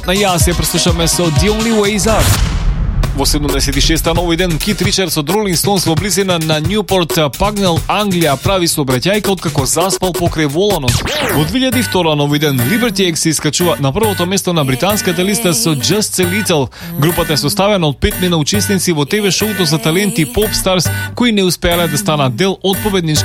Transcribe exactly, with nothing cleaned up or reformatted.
Na jaz je preslушаме со The Only Way Is Up. Во седумдесет и шеста нови ден Кит Ричардс од Rolling Stones во близина на Ньюпорт Пагнел, Англија, прави сообраќајка откако заспал покрај воланот. Во две илјади и втора нови ден Liberty X се искачува на првото место на британската листа со Just a Little. Групата е составена од петмина учесници во ТВ шоуто за таленти Pop Stars кои не успеале да станат дел од победничката